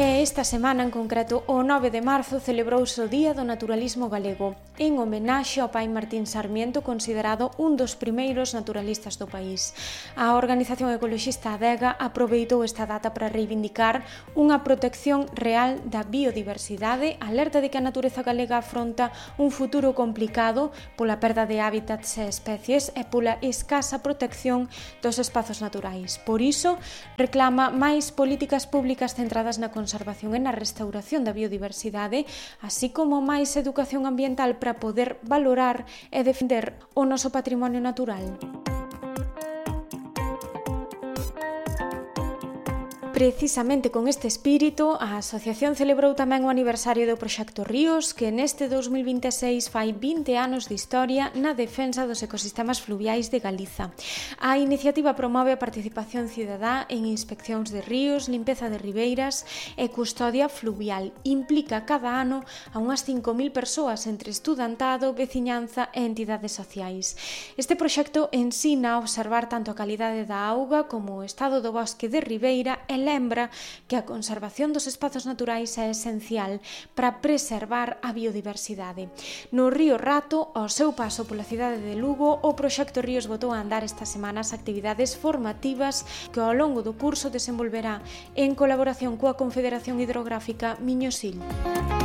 E esta semana, en concreto, o 9 de marzo, celebrouse o Día do Naturalismo Galego, en homenaxe ao pai Martín Sarmiento, considerado un dos primeiros naturalistas do país. A organización ecoloxista Adega aproveitou esta data para reivindicar unha protección real da biodiversidade, alerta de que a natureza galega afronta un futuro complicado pola perda de hábitats e especies e pola escasa protección dos espazos naturais. Por iso, reclama máis políticas públicas centradas na conservación e na restauración da biodiversidade, así como máis educación ambiental para poder valorar e defender o noso patrimonio natural. Precisamente con este espírito, a asociación celebrou tamén o aniversario do Proxecto Ríos, que neste 2026 fai 20 anos de historia na defensa dos ecosistemas fluviais de Galiza. A iniciativa promove a participación cidadá en inspeccións de ríos, limpeza de ribeiras e custodia fluvial. Implica cada ano a unhas 5.000 persoas entre estudantado, veciñanza e entidades sociais. Este proxecto ensina a observar tanto a calidade da auga como o estado do bosque de ribeira e lembra que a conservación dos espazos naturais é esencial para preservar a biodiversidade. No río Rato, ao seu paso pola cidade de Lugo, o Proxecto Ríos botou a andar estas semanas actividades formativas que ao longo do curso desenvolverá en colaboración coa Confederación Hidrográfica Miño-Sil.